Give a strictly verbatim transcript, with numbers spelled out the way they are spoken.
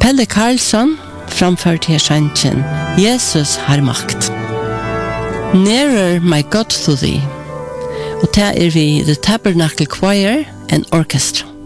Pelle Karlsson framført her sjanken Jesus har makt. Nearer my God to thee. Og det er vi The Tabernacle Choir and Orchestra.